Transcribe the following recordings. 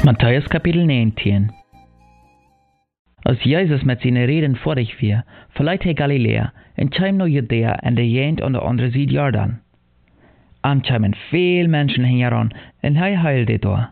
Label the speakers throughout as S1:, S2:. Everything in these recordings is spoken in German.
S1: Matthäus Kapitel 19. Als Jesus met zijn reden vorig weer, verliet hij Galilea en kwam naar Judea en de gegend aan de andere zijde Jordan. Am kwamen veel mensen heen en hij heilde daar.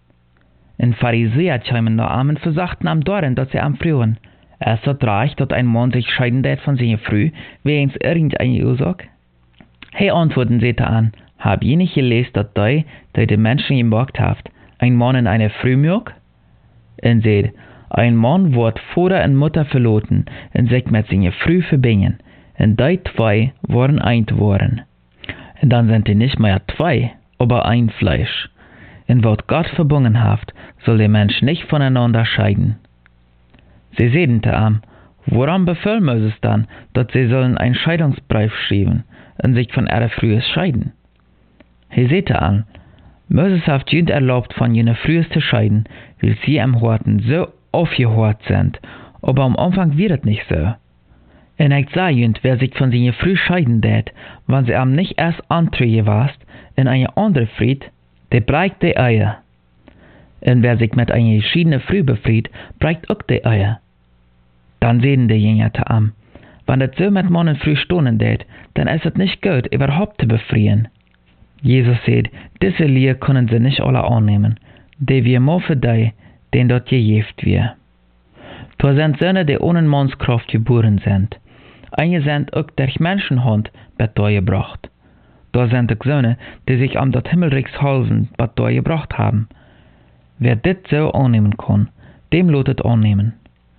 S1: En Pharisäer kwamen naar am en verzachten am Doren, dat zij am vroegen, es hat recht, dat ein Mann sich scheiden deed van zijn vrouw, wegens irgendeine Ursache? Hij antworten sie an, hab je nicht gelesen, dat die de Menschen gemacht haft, ein Mann und eine Frau mög? En seht, ein Mann wordt Vater en Mutter verlaten en sich met zijn Frau verbinden, en die zwei worden eint worden. En dan sind die nicht mehr zwei, aber ein Fleisch. En wat Gott verbunden haft, soll der Mensch nicht voneinander scheiden. Sie sehen am, woran befiehlt Moses dann, dass sie sollen einen Scheidungsbrief schreiben und sich von ihrer Frau scheiden? He seht an, Moses hat jünd erlaubt, von jener Frau zu scheiden, weil sie am Horten so aufgehört sind, aber am Anfang wird es nicht so. En ich sah jünd, wer sich von seiner Frau scheiden tät, wenn sie am nicht erst antrüge warst, in eine andere Fried, der breicht die Eier. En wer sich mit einer geschiedenen Frau befried, breicht auch die Eier. Dann sehen die Jünger am, wenn das so mit Mann und Frau stonen tät, dann ist es nicht gut, überhaupt zu befrieren. Jesus sagt, diese Lehre können sie nicht alle annehmen, die wir nur für die, den dort gejeft wir. Da sind Söhne, die ohne Mannskraft geboren sind. Einige sind auch durch Menschenhand gebracht. Da sind auch Söhne, die sich am das Himmelreichs halsen gebracht haben. Wer das so annehmen kann, dem lotet annehmen.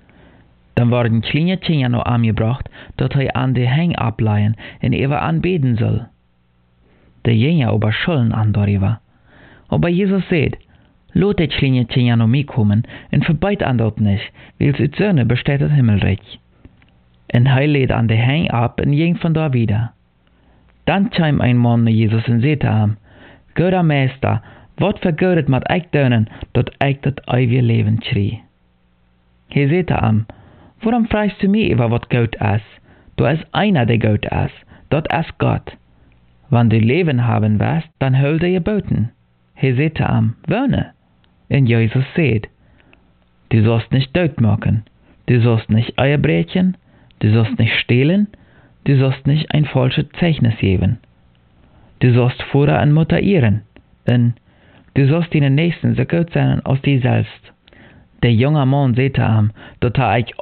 S1: Dann werden kleine Kinder noch angebracht, dass er an die Hänge ableihen und er anbeten soll. Die Jünger aber schulden an darüber. Aber Jesus sagt, lot die kleine Kinder noch mitkommen und verbeit an dort nicht, weil sie Söhne besteht das Himmelreich. Und er lädt an die Hänge ab und ging von da wieder. Dann kam ein Mann nach Jesus und sagte ihm, Guter Meister, wat vergeudet mat ich dönen, dat ich das ewige Leben schrie? Er sagte ihm, warum fragst du mich über wat gut ist? Du ist einer, der gut ist, dat ist Gott. Wenn du Leben haben wirst, dann hol dir Geboten. Er sagte ihm, wohne. Und Jesus sagt, du sollst nicht Tod machen, du sollst nicht Eier brechen, du sollst nicht stehlen, du sollst nicht ein falsches Zeichnis geben. Du sollst Vater und Mutter ehren, und du sollst deinen Nächsten so gut sein als dir selbst. Der junge Mann sagte ihm, dort habe ich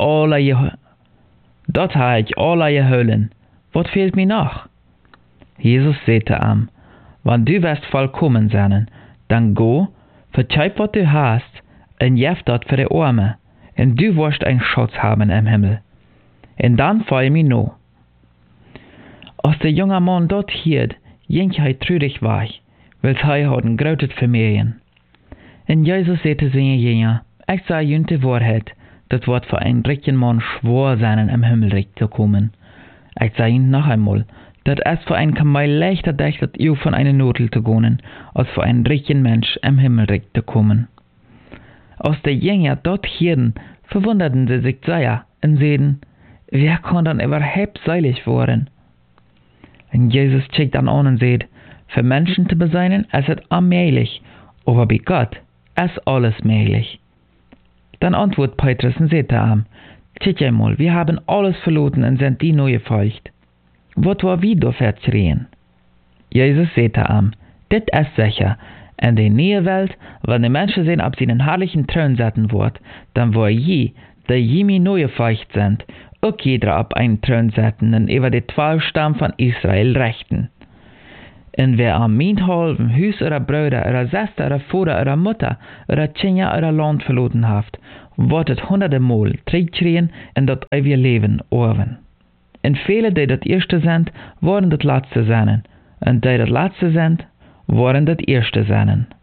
S1: alle geholen. Was fehlt mir noch? Jesus sagte ihm, wenn du wirst vollkommen sein, dann go, verzeih was du hast, und jef dort für die Arme, und du wirst einen Schatz haben im Himmel. Und dann folge mir noch. Als der junge Mann dort hielt, ging er traurig weg, weil er hat ein großes Vermögen. Und Jesus sagte seine Jünger, ich sage ihnen die Wahrheit, das wird für einen reichen Mann schwer sein, im Himmelreich zu kommen. Ich sage ihnen noch einmal, das ist für einen Kamel leichter dächtet, von einer Notel zu gehen, als für einen reichen Mensch im Himmelreich zu kommen. Als die Jünger dort hielten, verwunderten sie sich sehr und sagten, wer kann dann überhaupt seilig werden? Und Jesus schaut dann an und sagt, für Menschen zu beseinen, ist es unmöglich, aber bei Gott ist alles möglich. Dann antwortet Petrus und sagt ihm, schaut einmal, wir haben alles verloren und sind die neue Feucht. Was war wie da verschrien? Jesus sagte ihm, das ist sicher, in der neue Welt, wenn die Menschen sehen, ob sie einen herrlichen Thron sitzen wird, dann war die jemi neue Feucht sind, auch jeder auf einen Thron sitzen und über die 12 Stämme von Israel rechten. Und wer am Minthalben Hus oder Brüder oder Schwester oder Vater oder Mutter oder Kinder oder Land verloren hat, wird es 100 Mal zurückkriegen und das ewige Leben erben. Und viele, die das Erste sind, werden das Letzte sein. Und die das Letzte sind, werden das Erste sein.